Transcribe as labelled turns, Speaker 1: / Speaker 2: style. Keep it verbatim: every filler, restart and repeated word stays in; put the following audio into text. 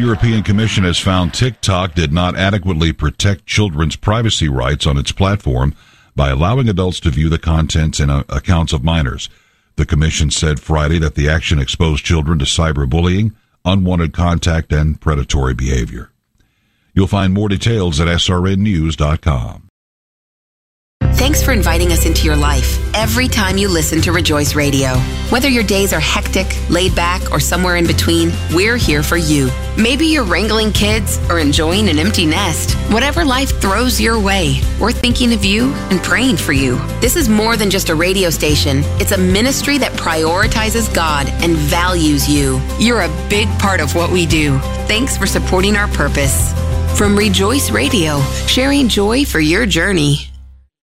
Speaker 1: European Commission has found TikTok did not adequately protect children's privacy rights on its platform by allowing adults to view the contents and uh, accounts of minors. The Commission said Friday that the action exposed children to cyberbullying, unwanted contact, and predatory behavior. You'll find more details at S R N news dot com.
Speaker 2: Thanks for inviting us into your life every time you listen to Rejoice Radio. Whether your days are hectic, laid back, or somewhere in between, we're here for you. Maybe you're wrangling kids or enjoying an empty nest. Whatever life throws your way, we're thinking of you and praying for you. This is more than just a radio station. It's a ministry that prioritizes God and values you. You're a big part of what we do. Thanks for supporting our purpose. From Rejoice Radio, sharing joy for your journey.